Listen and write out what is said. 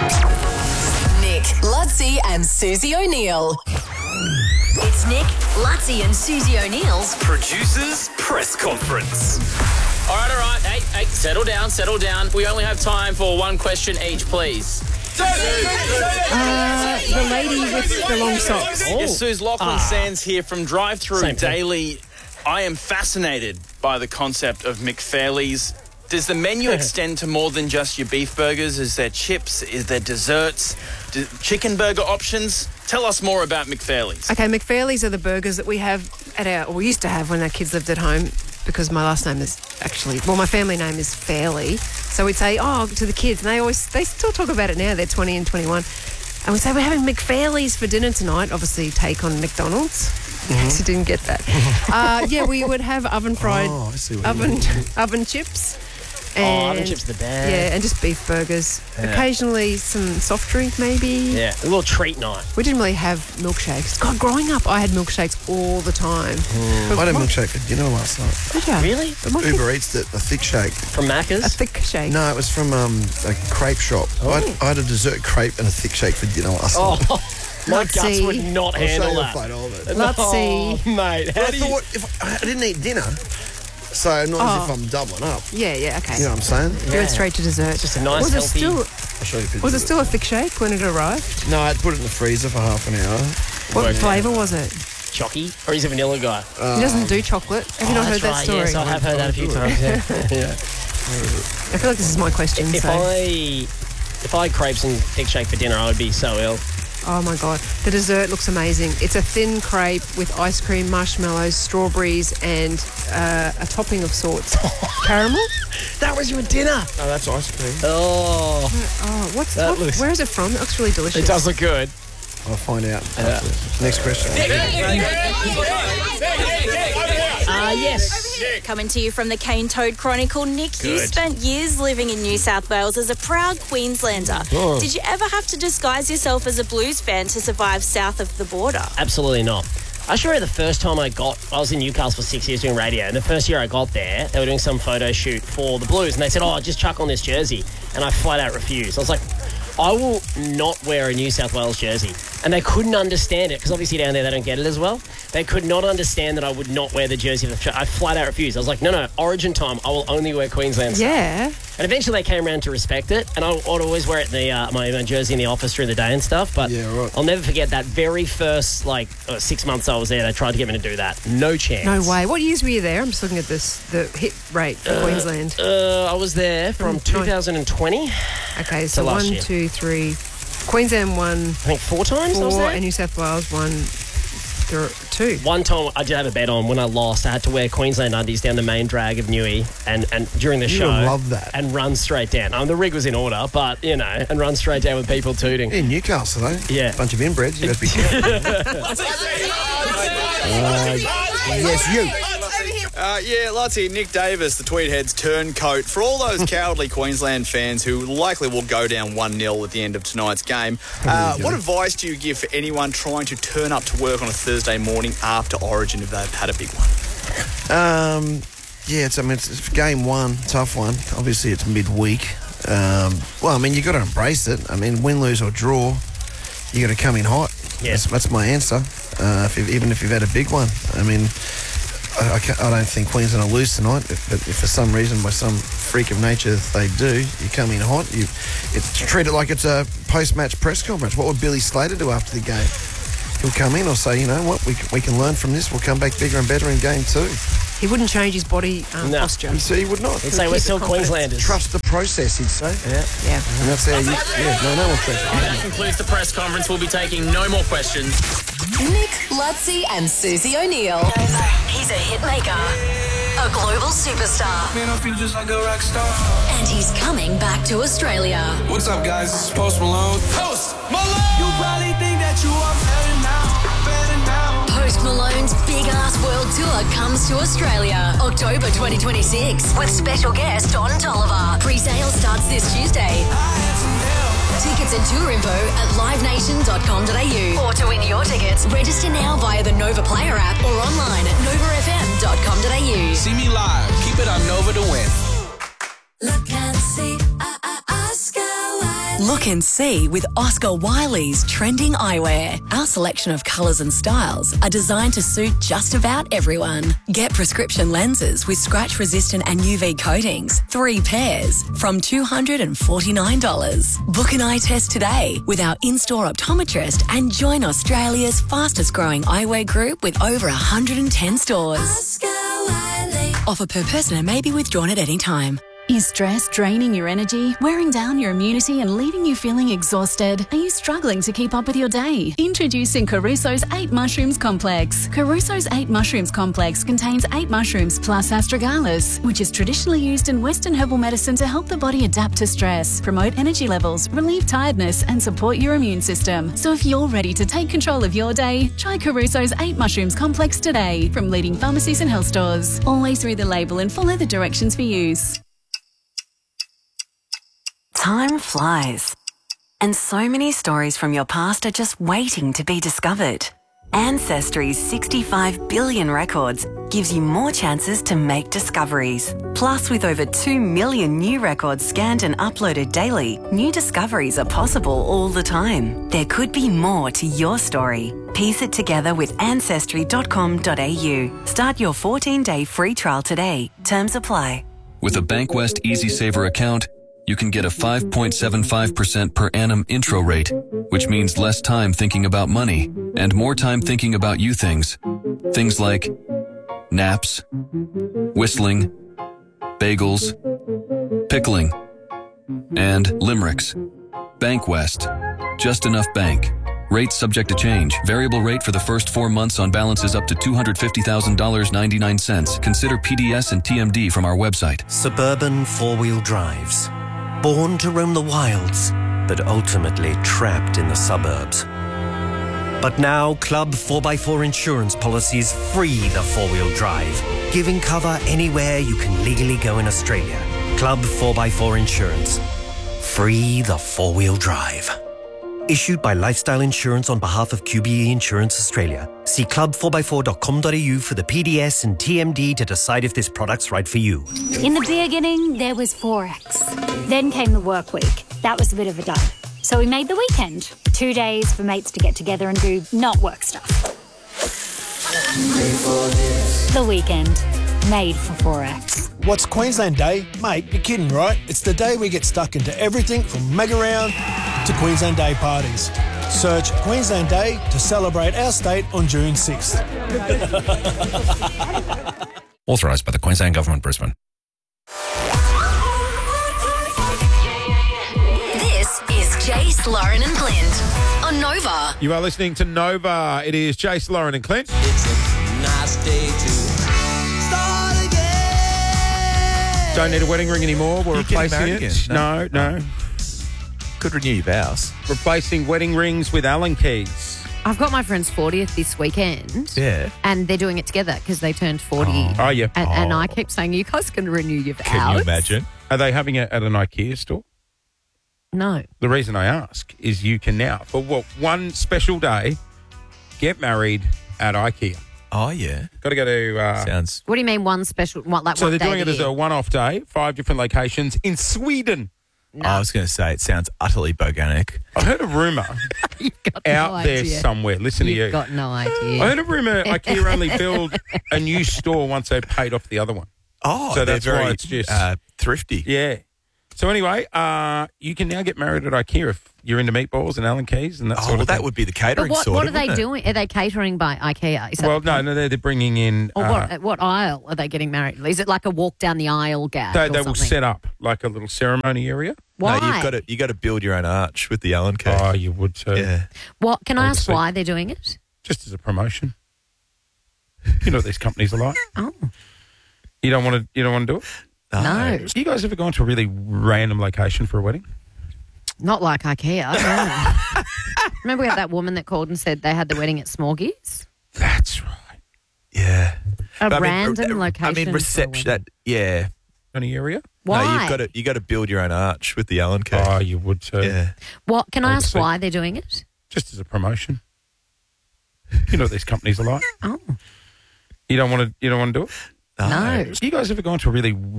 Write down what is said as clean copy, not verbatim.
Nick, Lutzi and Susie O'Neill. It's Nick, Lutzi and Susie O'Neill's Producers Press Conference. All right. Hey, settle down. We only have time for one question each, please. The lady with the long socks. Yes, Suze, Lachlan Sands here from Drive-Thru Daily. I am fascinated by the concept of McFairley's. Does the menu extend to more than just your beef burgers? Is there chips? Is there desserts? Chicken burger options? Tell us more about McFairley's. Okay, McFairley's are the burgers that we have we used to have when our kids lived at home, because my last name is my family name is Fairley. So we'd say, to the kids, and they still talk about it now. They're 20 and 21. And we'd say, we're having McFairley's for dinner tonight. Obviously, take on McDonald's. In case you didn't get that. We would have oven-fried, oven chips. Oven chips are the best. Yeah, and just beef burgers. Yeah. Occasionally some soft drink, maybe. Yeah, a little treat night. We didn't really have milkshakes. God, growing up, I had milkshakes all the time. I had a milkshake for dinner last night. Did you? Really? Uber Eats it, a thick shake. From Macca's? A thick shake? No, it was from a crepe shop. I had a dessert crepe and a thick shake for dinner last night. My guts would not handle that. Let's see. Mate. I thought if I didn't eat dinner, so not as if I'm doubling up. Yeah, okay. You know what I'm saying? You went straight to dessert. Just a nice, healthy... I'll show you pictures. Was it still a thick shake when it arrived? No, I'd put it in the freezer for half an hour. What flavour was it? Chocky? Or he's a vanilla guy? He doesn't do chocolate. Have you not heard that story? Yes, I have heard that a few times, yeah. I feel like this is my question. If I had crepes and thick shake for dinner, I would be so ill. Oh, my God. The dessert looks amazing. It's a thin crepe with ice cream, marshmallows, strawberries, and a topping of sorts. Caramel? That was your dinner. Oh, that's ice cream. Oh. Where is it from? It looks really delicious. It does look good. I'll find out. Next question. Yes. Coming to you from the Cane Toad Chronicle, Nick, you spent years living in New South Wales as a proud Queenslander. Oh. Did you ever have to disguise yourself as a Blues fan to survive south of the border? Absolutely not. I remember the first time I was in Newcastle for 6 years doing radio, and the first year I got there, they were doing some photo shoot for the Blues, and they said, just chuck on this jersey. And I flat out refused. I was like, I will not wear a New South Wales jersey. And they couldn't understand it, because obviously down there they don't get it as well. They could not understand that I would not wear the jersey. I flat out refused. I was like, no, Origin time, I will only wear Queensland stuff. Yeah. And eventually they came around to respect it, and I'd always wear it my jersey in the office during the day and stuff. But I'll never forget that very first 6 months I was there. They tried to get me to do that. No chance. No way. What years were you there? I'm just looking at the hit rate for Queensland. I was there from 2020. Okay, so 1, 2, 3. Queensland won. I think 4 times. I was there. And New South Wales won 2. One time I did have a bet on. When I lost, I had to wear Queensland undies down the main drag of Newey and during the show. Love that. And run straight down. The rig was in order, but, and run straight down with people tooting. In Newcastle, though. Yeah. A bunch of inbreds. You have to be careful. Yes, you. Lutzi, Nick Davis, the Tweedheads turncoat. For all those cowardly Queensland fans who likely will go down 1-0 at the end of tonight's game, what advice do you give for anyone trying to turn up to work on a Thursday morning after Origin if they've had a big one? It's game one, tough one. Obviously, it's midweek. You got to embrace it. Win, lose or draw, you got to come in hot. Yes. That's my answer. Even if you've had a big one. I don't think Queensland will lose tonight, but if for some reason, by some freak of nature, they do, you come in hot. It's treat it like it's a post-match press conference. What would Billy Slater do after the game? He'll come in or say, you know what, we can learn from this. We'll come back bigger and better in game 2. He wouldn't change his body posture. He would not. He'd say we're still Queenslanders. Trust the process, he'd say. Yeah. And that's how no more questions. That concludes the press conference. We'll be taking no more questions. Nick, Lutzi and Susie O'Neill. He's a hitmaker, a global superstar. Man, I feel just like a rock star. And he's coming back to Australia. What's up, guys? This is Post Malone. Post Malone! You probably think that you are better now. Post Malone's big-ass world tour comes to Australia, October 2026, with special guest Don Tolliver. Pre-sale starts this Tuesday. Tickets and tour info at livenation.com.au. Or to win your tickets, register now via the Nova Player app or online at novafm.com.au. See me live. Keep it on Nova to win. Look and see, Oscar Wilde. Look and see with Oscar Wiley's trending eyewear. Our selection of colours and styles are designed to suit just about everyone. Get prescription lenses with scratch-resistant and UV coatings, 3 pairs, from $249. Book an eye test today with our in-store optometrist and join Australia's fastest-growing eyewear group with over 110 stores. Oscar Wiley. Offer per person and may be withdrawn at any time. Is stress draining your energy, wearing down your immunity and leaving you feeling exhausted? Are you struggling to keep up with your day? Introducing Caruso's 8 Mushrooms Complex. Caruso's 8 Mushrooms Complex contains 8 mushrooms plus astragalus, which is traditionally used in Western herbal medicine to help the body adapt to stress, promote energy levels, relieve tiredness and support your immune system. So if you're ready to take control of your day, try Caruso's 8 Mushrooms Complex today from leading pharmacies and health stores. Always read the label and follow the directions for use. Time flies, and so many stories from your past are just waiting to be discovered. Ancestry's 65 billion records gives you more chances to make discoveries. Plus, with over 2 million new records scanned and uploaded daily, new discoveries are possible all the time. There could be more to your story. Piece it together with ancestry.com.au. Start your 14-day free trial today. Terms apply. With a Bankwest Easy Saver account, you can get a 5.75% per annum intro rate, which means less time thinking about money and more time thinking about you things. Things like naps, whistling, bagels, pickling, and limericks. Bankwest. Just enough bank. Rates subject to change. Variable rate for the first 4 months on balances up to $250,000.99. Consider PDS and TMD from our website. Suburban four-wheel drives. Born to roam the wilds, but ultimately trapped in the suburbs. But now, Club 4x4 insurance policies free the four-wheel drive, giving cover anywhere you can legally go in Australia. Club 4x4 Insurance. Free the four-wheel drive. Issued by Lifestyle Insurance on behalf of QBE Insurance Australia. See club4x4.com.au for the PDS and TMD to decide if this product's right for you. In the beginning, there was Forex. Then came the work week. That was a bit of a dud. So we made the weekend. 2 days for mates to get together and do not work stuff. The weekend. Made for Forex. What's Queensland Day? Mate, you're kidding, right? It's the day we get stuck into everything from mega round to Queensland Day parties. Search Queensland Day to celebrate our state on June 6th. Authorised by the Queensland Government, Brisbane. This is Jace, Lauren and Clint on Nova. You are listening to Nova. It is Jace, Lauren and Clint. It's a nice day to start again. Don't need a wedding ring anymore. We're replacing it. Again? No. Could renew your vows. Replacing wedding rings with Allen keys. I've got my friend's 40th this weekend. Yeah. And they're doing it together because they turned 40. Oh, yeah. And I keep saying, you guys can renew your vows. Can you imagine? Are they having it at an IKEA store? No. The reason I ask is you can now, for one special day, get married at IKEA. Oh, yeah. Got to go to... Sounds... What do you mean one special... So they're doing it as a one-off day, 5 different locations in Sweden. No. I was going to say, it sounds utterly boganic. I heard a rumour out there somewhere. Listen to you. You've got no idea. I heard a rumour IKEA only built a new store once they paid off the other one. Oh, so that's why very it's just thrifty. Yeah. So anyway, you can now get married at IKEA if you're into meatballs and Allen keys and that sort of thing. That would be the catering but what are they doing? Are they catering by IKEA? They're bringing in... Or what aisle are they getting married? Is it like a walk down the aisle gag? They will set up like a little ceremony area. Why? No, you got to build your own arch with the Allen key. Oh, you would too. Yeah. What? Can I ask why they're doing it? Just as a promotion. You know what these companies are like. Oh. You don't want to do it? No. You guys ever gone to a really random location for a wedding? Not like IKEA. No. Remember we had that woman that called and said they had the wedding at Smorgies? That's right. Yeah. Random location. I mean, reception. Yeah. Any area? Why? No, you got to build your own arch with the Allen key. Oh, you would too. Yeah. What? Can I ask why they're doing it? Just as a promotion. You know what these companies are like. Oh. You don't want to do it? No. You guys ever gone to a really